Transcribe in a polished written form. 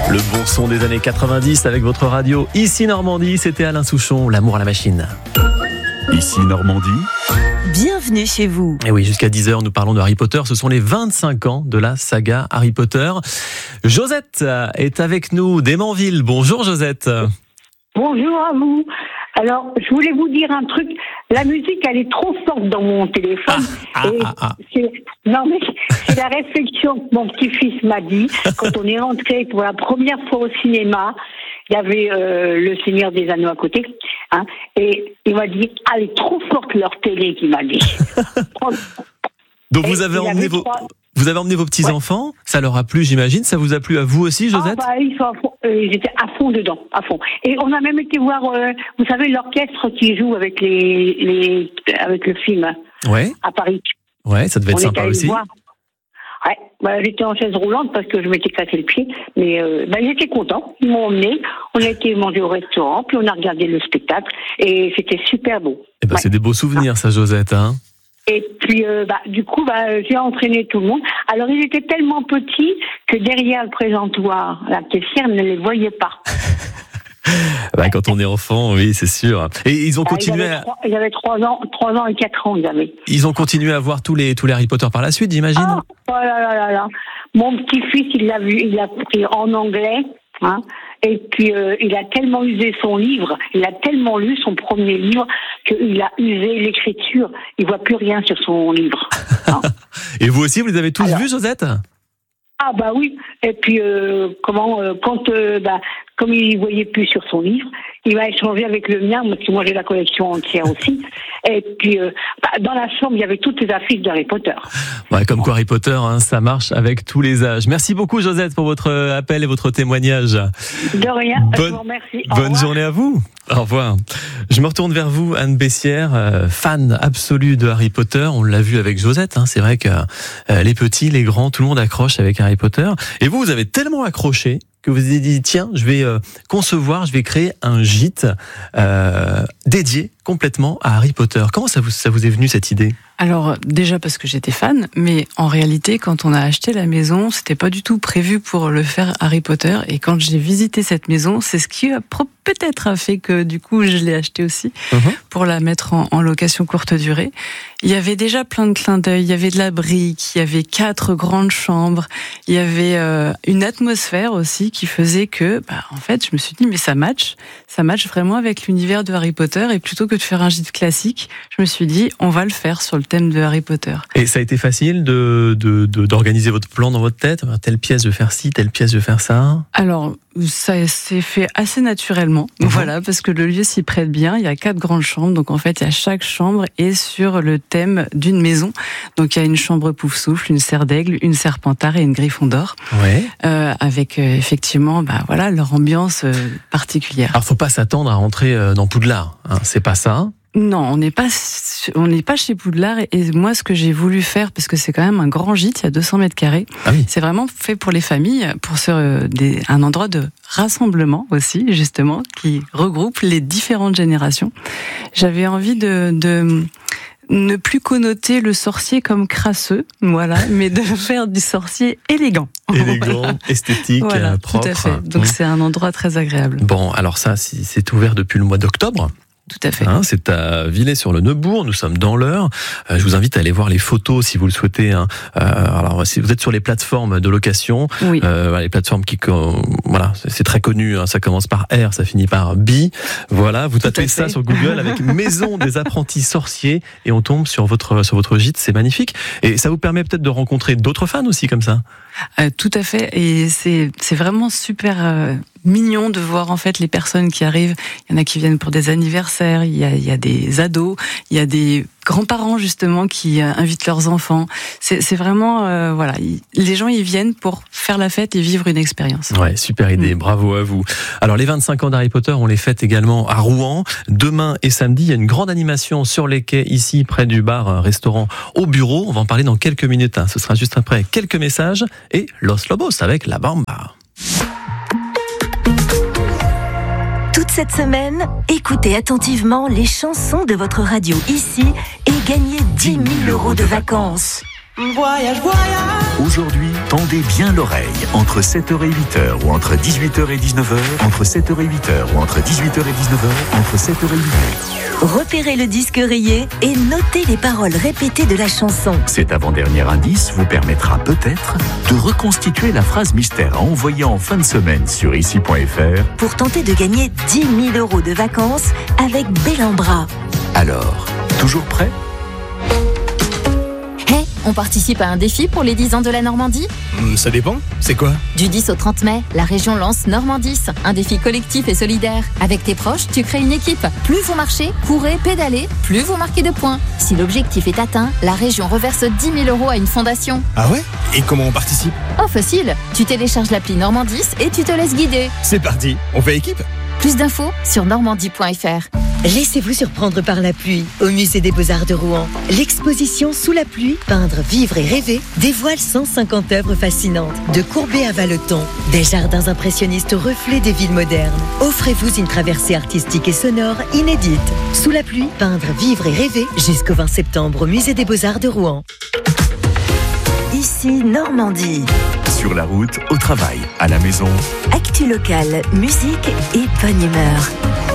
Le bon son des années 90 avec votre radio. Ici Normandie, c'était Alain Souchon, L'amour à la machine. Ici Normandie. Bienvenue chez vous. Et oui, jusqu'à 10h, nous parlons de Harry Potter. Ce sont les 25 ans de la saga Harry Potter. Josette est avec nous d'Hémanville. Bonjour Josette. Bonjour à vous. Alors, je voulais vous dire un truc. La musique, elle est trop forte dans mon téléphone. Non, mais c'est la réflexion que mon petit-fils m'a dit quand on est rentré pour la première fois au cinéma. Il y avait le Seigneur des Anneaux à côté, hein, et il m'a dit, elle est trop forte leur télé, qu'il m'a dit. Donc vous avez emmené vos petits-enfants, ça leur a plu, j'imagine. Ça vous a plu à vous aussi, Josette? Ils étaient à fond dedans, à fond. Et on a même été voir, vous savez, l'orchestre qui joue avec avec le film, ouais, à Paris. Ouais, ça devait être sympa aussi. Ouais, j'étais en chaise roulante parce que je m'étais cassé le pied, mais ils étaient contents. Ils m'ont emmené. On a été manger au restaurant, puis on a regardé le spectacle, et c'était super beau. Eh ben, c'est des beaux souvenirs, ça, Josette, hein. Et puis, du coup, j'ai entraîné tout le monde. Alors, ils étaient tellement petits que derrière le présentoir, la caissière ne les voyait pas. Quand on est enfant, oui, c'est sûr. Et ils ont continué Ils avaient 3 ans et 4 ans, ils avaient. Ils ont continué à voir tous les Harry Potter par la suite, j'imagine. Oh là. Mon petit-fils, il l'a vu, il l'a pris en anglais, hein. Et puis, il a tellement usé son livre, il a tellement lu son premier livre, qu'il a usé l'écriture. Il voit plus rien sur son livre. Hein. Et vous aussi, vous les avez tous vus, Josette? Ah bah oui. Et puis, comme il voyait plus sur son livre, il va échanger avec le mien, parce que moi j'ai la collection entière aussi. Et puis, dans la chambre, il y avait toutes les affiches d'Harry Potter. Ouais, comme quoi Harry Potter, hein, ça marche avec tous les âges. Merci beaucoup Josette pour votre appel et votre témoignage. De rien, je vous remercie. Bonne journée à vous. Au revoir. Je me retourne vers vous, Anne Bessière, fan absolue de Harry Potter. On l'a vu avec Josette, hein. C'est vrai que les petits, les grands, tout le monde accroche avec Harry Potter. Et vous avez tellement accroché que vous avez dit, tiens, je vais créer un gîte dédié complètement à Harry Potter. Comment ça vous est venu cette idée ? Alors déjà parce que j'étais fan, mais en réalité quand on a acheté la maison, c'était pas du tout prévu pour le faire Harry Potter, et quand j'ai visité cette maison, c'est ce qui a peut-être fait que du coup je l'ai acheté aussi pour la mettre en location courte durée. Il y avait déjà plein de clins d'œil, il y avait de la brique, il y avait 4 grandes chambres, il y avait une atmosphère aussi qui faisait que, en fait, je me suis dit mais ça match vraiment avec l'univers de Harry Potter, et plutôt que de faire un gîte classique, je me suis dit on va le faire sur le thème de Harry Potter. Et ça a été facile d'organiser votre plan dans votre tête, telle pièce je vais faire ci, telle pièce je vais faire ça? Alors ça s'est fait assez naturellement, voilà, parce que le lieu s'y prête bien. Il y a 4 grandes chambres, donc en fait, chaque chambre est sur le thème d'une maison. Donc il y a une chambre Pouf-Souffle, une Serre d'Aigle, une Serpentard et une Griffon d'Or, avec effectivement, leur ambiance particulière. Alors faut pas s'attendre à rentrer dans Poudlard, hein, c'est pas ça. Non, on n'est pas chez Poudlard, et moi ce que j'ai voulu faire, parce que c'est quand même un grand gîte, il y a 200 mètres carrés, c'est vraiment fait pour les familles, pour un endroit de rassemblement aussi, justement, qui regroupe les différentes générations. J'avais envie de ne plus connoter le sorcier comme crasseux, voilà, mais de faire du sorcier élégant. Élégant, esthétique, voilà, propre. Tout à fait. Donc c'est un endroit très agréable. Bon, alors ça, c'est ouvert depuis le mois d'octobre. Tout à fait. C'est à Villers-sur-le-Neubourg, nous sommes dans l'Eure. Je vous invite à aller voir les photos si vous le souhaitez. Alors, si vous êtes sur les plateformes de location, les plateformes c'est très connu. Ça commence par R, ça finit par B. Voilà, vous tapez ça sur Google avec Maison des apprentis sorciers et on tombe sur votre gîte. C'est magnifique. Et ça vous permet peut-être de rencontrer d'autres fans aussi comme ça. Tout à fait. Et c'est vraiment super mignon de voir en fait les personnes qui arrivent. Il y en a qui viennent pour des anniversaires, il y a des ados, il y a des grands-parents justement qui invitent leurs enfants. C'est vraiment les gens ils viennent pour faire la fête et vivre une expérience. Ouais, super idée, bravo à vous. Alors les 25 ans d'Harry Potter, on les fête également à Rouen. Demain et samedi, il y a une grande animation sur les quais ici près du bar restaurant Au Bureau. On va en parler dans quelques minutes. Ce sera juste après quelques messages et Los Lobos avec La Bamba. Toute cette semaine, écoutez attentivement les chansons de votre radio ici et gagnez 10 000 € de vacances. Voyage, voyage. Aujourd'hui, tendez bien l'oreille. Entre 7h et 8h ou entre 18h et 19h, entre 7h et 8h ou entre 18h et 19h, entre 7h et 8h. Repérez le disque rayé et notez les paroles répétées de la chanson. Cet avant-dernier indice vous permettra peut-être de reconstituer la phrase mystère à envoyer en fin de semaine sur ici.fr pour tenter de gagner 10 000 € de vacances avec Bellambra. Alors, toujours prêt ? On participe à un défi pour les 10 ans de la Normandie ? Ça dépend, c'est quoi ? Du 10 au 30 mai, la région lance Normandis, un défi collectif et solidaire. Avec tes proches, tu crées une équipe. Plus vous marchez, courez, pédalez, plus vous marquez de points. Si l'objectif est atteint, la région reverse 10 000 € à une fondation. Ah ouais ? Et comment on participe ? Oh facile, tu télécharges l'appli Normandis et tu te laisses guider. C'est parti, on fait équipe ? Plus d'infos sur normandie.fr. Laissez-vous surprendre par la pluie au Musée des Beaux-Arts de Rouen. L'exposition Sous la pluie, peindre, vivre et rêver dévoile 150 œuvres fascinantes. De Courbet à Vallotton, des jardins impressionnistes reflets des villes modernes. Offrez-vous une traversée artistique et sonore inédite. Sous la pluie, peindre, vivre et rêver jusqu'au 20 septembre au Musée des Beaux-Arts de Rouen. Ici Normandie. Sur la route, au travail, à la maison. Actu locale, musique et bonne humeur.